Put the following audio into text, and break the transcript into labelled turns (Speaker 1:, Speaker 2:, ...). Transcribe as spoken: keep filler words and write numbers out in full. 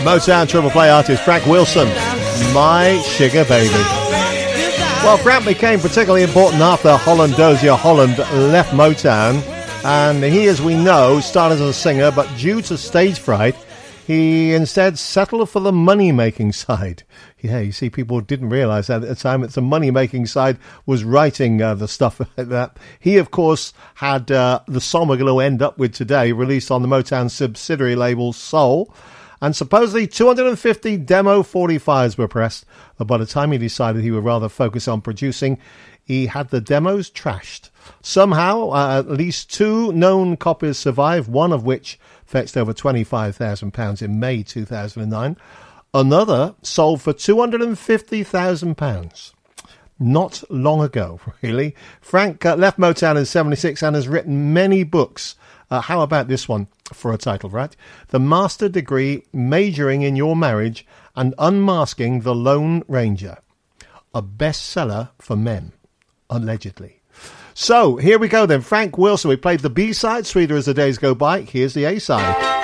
Speaker 1: Motown triple play artist Frank Wilson, My Sugar Baby. Well, Frank became particularly important after Holland Dozier Holland left Motown, and he, as we know, started as a singer, but due to stage fright, he instead settled for the money-making side. Yeah, you see, people didn't realise that at the time. It's the money-making side was writing uh, the stuff like that. He, of course, had uh, the song we're going to end up with today, released on the Motown subsidiary label Soul. And supposedly two hundred fifty demo forty-fives were pressed. But by the time he decided he would rather focus on producing, he had the demos trashed. Somehow, uh, at least two known copies survived, one of which fetched over twenty-five thousand pounds in May two thousand nine. Another sold for two hundred fifty thousand pounds. Not long ago, really. Frank uh, left Motown in seventy-six and has written many books. Uh, how about this one for a title, right? The Master Degree, Majoring in Your Marriage and Unmasking the Lone Ranger. A bestseller for men, allegedly. So, here we go then. Frank Wilson. We played the B-side, Sweeter as the Days Go By. Here's the A-side.